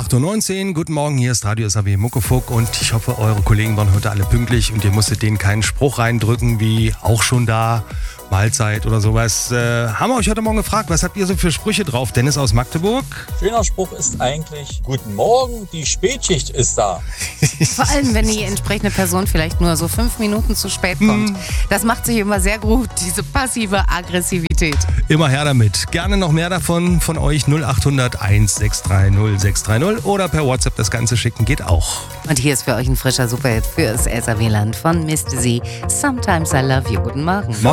8.19 Uhr, guten Morgen, hier ist Radio SAW Muckefuck und ich hoffe, eure Kollegen waren heute alle pünktlich und ihr musstet denen keinen Spruch reindrücken, wie auch schon da, Mahlzeit oder sowas. Haben wir euch heute Morgen gefragt, was habt ihr so für Sprüche drauf? Dennis aus Magdeburg? Schöner Spruch ist eigentlich, guten Morgen, die Spätschicht ist da. Vor allem, wenn die entsprechende Person vielleicht nur so 5 Minuten zu spät kommt. Das macht sich immer sehr gut, diese passive Aggressivität. Immer her damit. Gerne noch mehr davon von euch 0800 1630 630 oder per WhatsApp das Ganze schicken geht auch. Und hier ist für euch ein frischer Superhit fürs SAW-Land von Misty Z. Sometimes I Love You. Guten Morgen.